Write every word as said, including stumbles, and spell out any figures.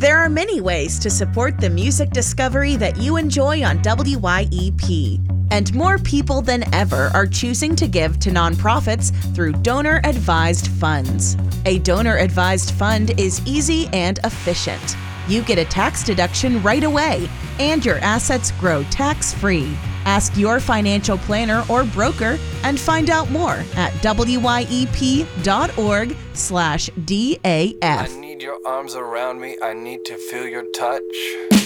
There are many ways to support the music discovery that you enjoy on W Y E P, and more people than ever are choosing to give to nonprofits through donor-advised funds. A donor-advised fund is easy and efficient. You get a tax deduction right away, and your assets grow tax-free. Ask your financial planner or broker and find out more at W Y E P dot org slash D A F. I need your arms around me. I need to feel your touch.